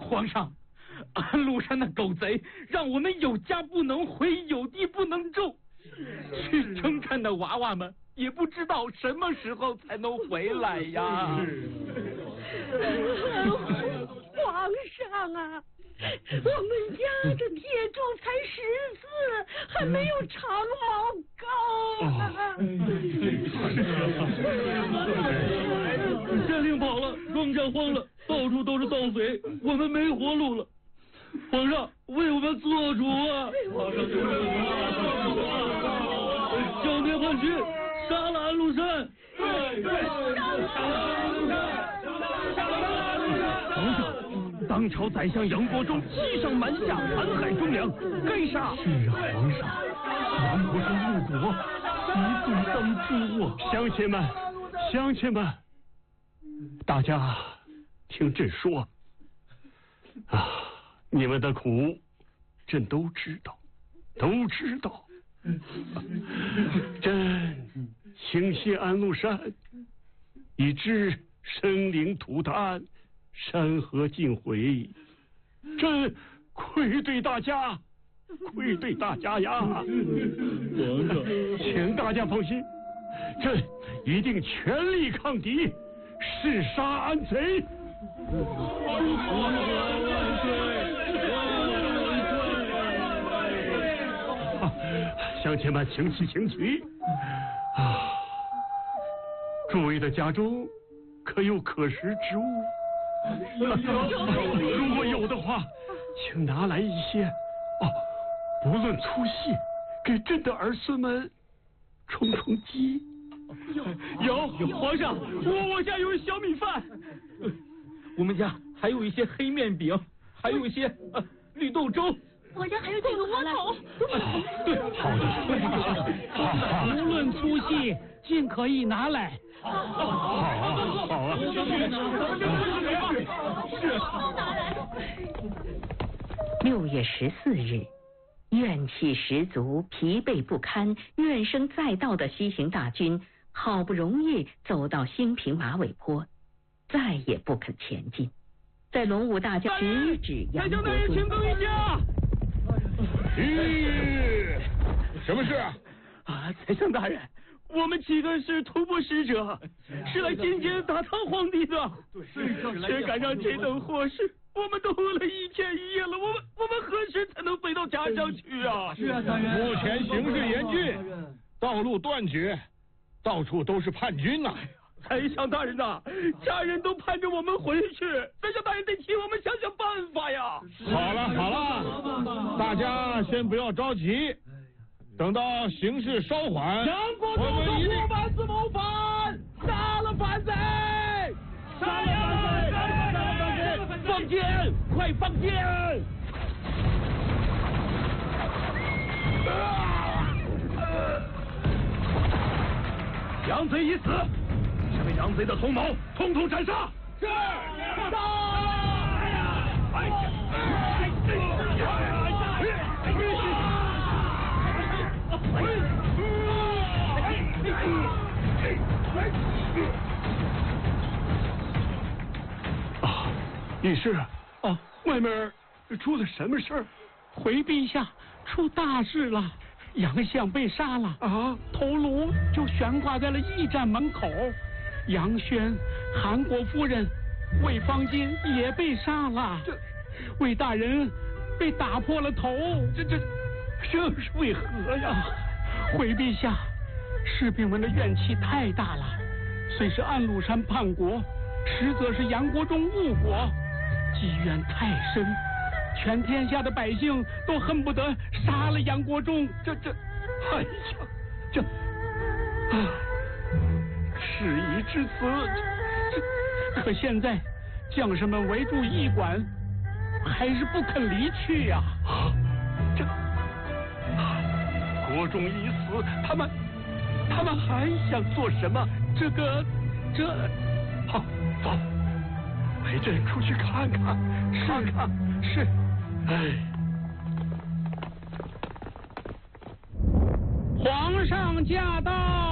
皇上，安禄山那狗贼让我们有家不能回，有地不能种，去征战的娃娃们也不知道什么时候才能回来呀。 皇上啊，我们家这铁柱才14，还没有长毛高啊！ 县令跑了，庄稼荒了，到处都是盗匪，我们没活路了。皇上为我们做主啊！剿灭叛军，杀了安禄山！ 皇上，当朝宰相杨国忠欺上瞒下，残害忠良，该杀。是啊，皇上，杨国忠误国，一罪当诛啊！乡亲们，大家听朕说啊，你们的苦，朕都知道。朕兴谢安禄山，以致生灵涂炭，山河尽毁，朕愧对大家呀！皇上，请大家放心，朕一定全力抗敌，誓杀安贼。乡亲们，请起啊！诸位的家中可有可食之物？如果有的话，请拿来一些不论粗细，给朕的儿孙们充饥。 有，皇上，我家有小米饭，我们家还有一些黑面饼，还有一些绿豆粥。 我家还有这个窝头。 对，好的， 无论粗细，尽可以拿来。 好啊。 6月14日，怨气十足、疲惫不堪、怨声载道的西行大军，好不容易走到兴平马尾坡，再也不肯前进。在龙武大将直指杨国忠。 请等一下。 什么事啊？宰相大人，我们几个是徒步使者，是来觐见大唐皇帝的。却赶上这等祸事，我们都饿了1天1夜了，我们何时才能回到家乡去啊？ 是啊，大人。目前形势严峻，道路断绝，到处都是叛军呐。 宰相大人呐，家人都盼着我们回去，宰相大人得替我们想想办法呀。 好了，大家先不要着急，等到形势稍缓， 杨国忠和伙伴子谋反，杀了反贼！放箭，快放箭！ 杨贼已死。这个杨贼的同谋，统统斩杀！ 是， 义士外面出了什么事儿？ 回陛下，出大事了！杨相被杀了头颅就悬挂在了驿站门口。杨轩、韩国夫人、魏方巾也被杀了，魏大人被打破了头， 这是为何呀？ 回陛下，士兵们的怨气太大了，虽是安禄山叛国，实则是杨国忠误国，积怨太深，全天下的百姓都恨不得杀了杨国忠。 哎呀，事已至此， 可现在将士们围住驿馆，还是不肯离去呀。 国忠已死，他们还想做什么？好，走，陪朕出去看看。 是。皇上驾到。